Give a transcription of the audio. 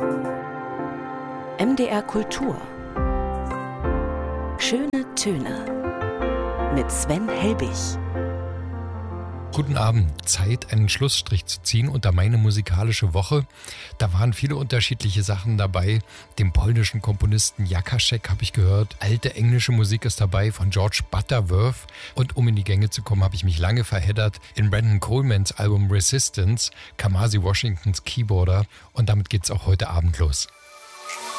MDR Kultur. Schöne Töne mit Sven Helbig. Guten Abend. Zeit, einen Schlussstrich zu ziehen unter meine musikalische Woche. Da waren viele unterschiedliche Sachen dabei. Den polnischen Komponisten Jakaszek habe ich gehört. Alte englische Musik ist dabei von George Butterworth. Und um in die Gänge zu kommen, habe ich mich lange verheddert in Brandon Colemans Album Resistance, Kamasi Washingtons Keyboarder. Und damit geht's auch heute Abend los.